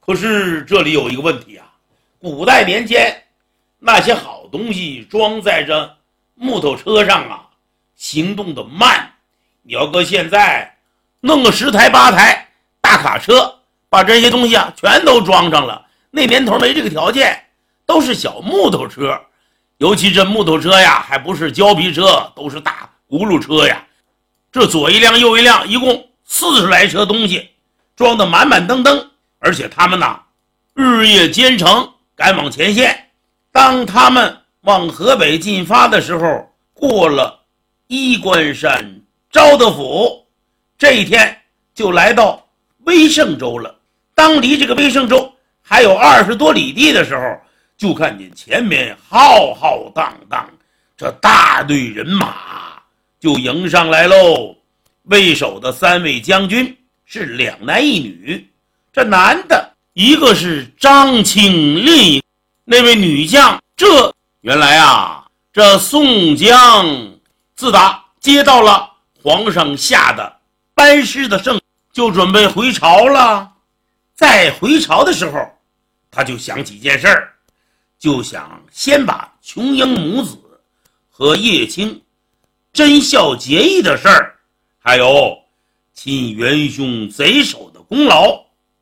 可是这里有一个问题啊，古代年间那些好东西装在这木头车上啊，行动的慢。你要搁现在弄个10台8台大卡车，把这些东西啊全都装上了，那年头没这个条件，都是小木头车，尤其这木头车呀还不是胶皮车，都是大轱辘车呀，这左一辆右一辆，一共40来车东西装得满满登登。而且他们呢日夜兼程赶往前线。当他们往河北进发的时候，过了衣冠山、昭德府，这一天就来到威胜州了。当离这个威胜州还有20多里地的时候，就看见前面浩浩荡荡这大队人马就迎上来喽。为首的3位将军是2男1女，这男的一个是张清，另一那位女将，这原来啊，这宋江自打接到了皇上下的班师的圣，就准备回朝了。在回朝的时候，他就想起件事儿，就想先把琼英母子和叶青真孝节义的事儿，还有亲元凶贼首的功劳，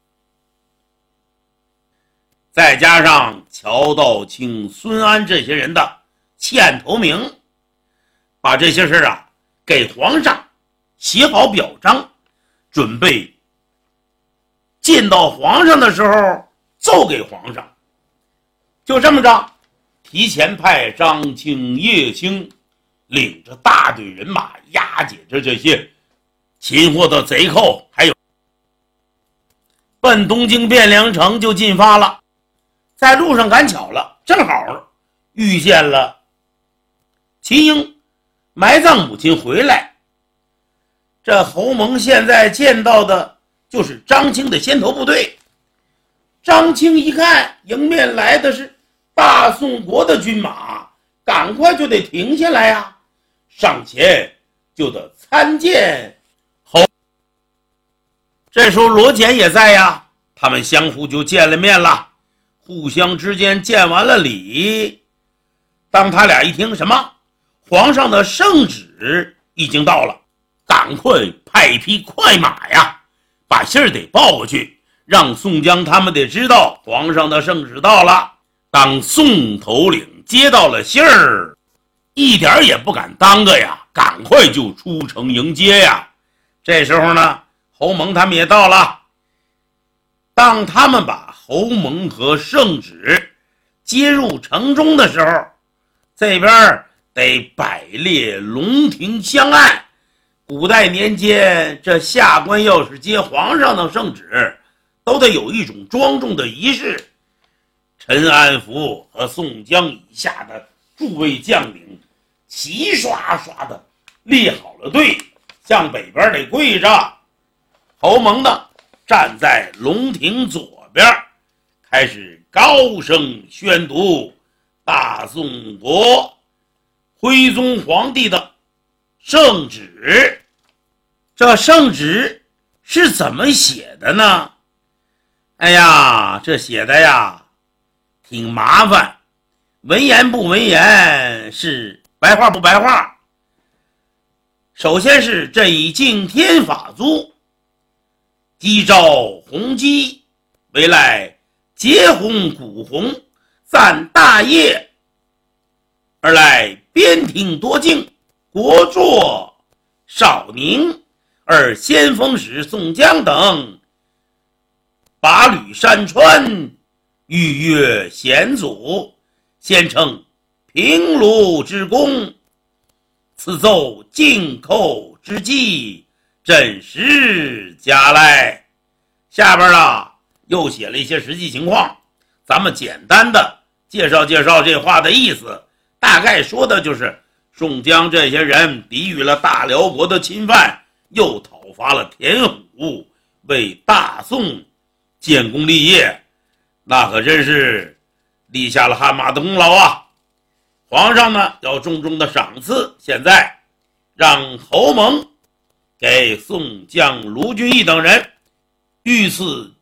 再加上乔道清、孙安这些人的弃暗投明，把这些事啊给皇上写好表彰，准备见到皇上的时候奏给皇上。就这么着，提前派张清、叶青领着大队人马押解着这些擒获的贼寇，还有奔东京汴梁城就进发了。在路上赶巧了，正好遇见了秦英埋葬母亲回来。这侯蒙现在见到的就是张清的先头部队。张清一看迎面来的是大宋国的军马，赶快就得停下来呀，上前就得参见侯。这时候罗简也在呀，他们相互就见了面了，互相之间见完了礼。当他俩一听什么皇上的圣旨已经到了，赶快派一匹快马呀，把信儿得报过去，让宋江他们得知道皇上的圣旨到了。当宋头领接到了信儿，一点也不敢耽搁呀，赶快就出城迎接呀。这时候呢，侯蒙他们也到了。当他们把侯蒙和圣旨接入城中的时候，这边得摆列龙庭香案。古代年间，这下官要是接皇上的圣旨，都得有一种庄重的仪式。陈安福和宋江以下的诸位将领齐刷刷的列好了队，向北边得跪着。侯蒙呢站在龙庭左边，开始高声宣读大宋国徽宗皇帝的圣旨。这圣旨是怎么写的呢？哎呀，这写的呀挺麻烦，文言不文言，是白话不白话。首先是这一敬天法租，鸡召鸿鸡，为赖结鸿古鸿，赞大业，而来边庭多敬，国祚少宁，而先锋使宋江等把吕山川，逾越险阻，先称平卢之功，此奏进寇之计，真实加来。下边呢又写了一些实际情况，咱们简单的介绍介绍这话的意思。大概说的就是宋江这些人抵御了大辽国的侵犯，又讨伐了田虎，为大宋建功立业，那可真是立下了汗马的功劳啊。皇上呢要重重的赏赐，现在让侯蒙给宋江、卢俊义等人御赐